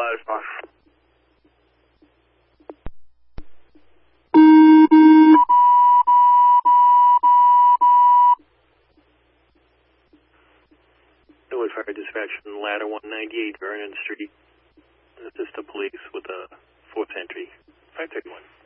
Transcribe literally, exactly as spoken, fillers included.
ladder spot. Newark Fire Dispatch from ladder one ninety-eight Vernon Street. Assist the police with a fourth entry. five thirty-one.